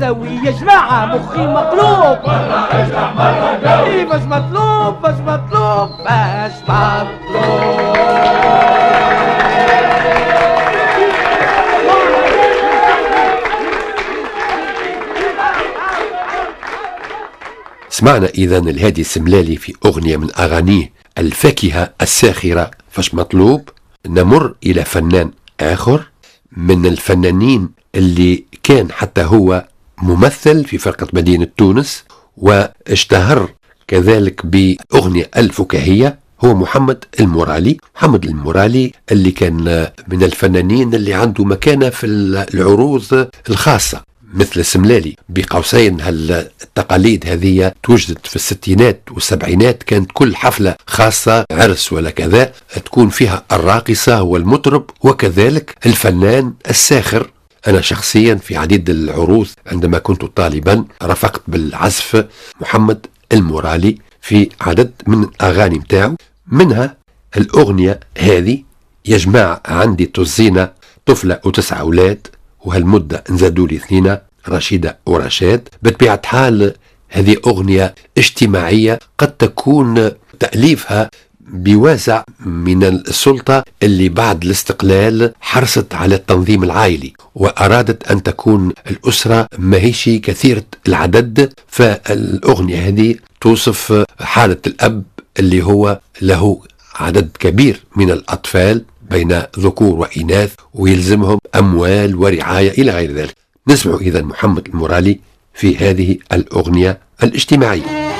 سوي يا جماعة مخي مقلوب، مرة اشرح مرة جاوب، ايه باش مطلوب باش مطلوب باش مطلوب. سمعنا إذا الهادي السملالي في أغنية من أغانيه الفاكهة الساخرة فاش مطلوب. نمر إلى فنان آخر من الفنانين اللي كان حتى هو ممثل في فرقة مدينة تونس واشتهر كذلك بأغنية الفكاهية، هو محمد المورالي. محمد المورالي اللي كان من الفنانين اللي عنده مكانة في العروض الخاصة مثل السملالي بقوسين. التقاليد هذه توجدت في الستينات والسبعينات، كانت كل حفلة خاصة عرس ولا كذا تكون فيها الراقصة والمطرب وكذلك الفنان الساخر. أنا شخصيا في عديد العروض عندما كنت طالبا رفقت بالعزف محمد المورالي في عدد من الأغاني متاعه، منها الأغنية هذه يا جماعة عندي تزينة طفلة و9 أولاد وهالمدة نزادولي 2 رشيدة ورشاد. بطبيعة حال هذه أغنية اجتماعية قد تكون تأليفها بوازع من السلطة اللي بعد الاستقلال حرصت على التنظيم العائلي وأرادت أن تكون الأسرة ماهيش كثيرة العدد، فالأغنية هذه توصف حالة الأب اللي هو له عدد كبير من الأطفال بين ذكور وإناث ويلزمهم أموال ورعاية إلى غير ذلك. نسمع إذا محمد المورالي في هذه الأغنية الاجتماعية.